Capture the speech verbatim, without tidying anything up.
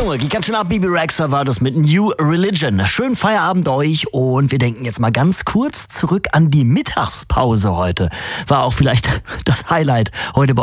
Junge, geht ganz schön ab. Bebe Rexha war das mit New Religion. Schönen Feierabend euch und wir denken jetzt mal ganz kurz zurück an die Mittagspause heute. War auch vielleicht das Highlight heute bei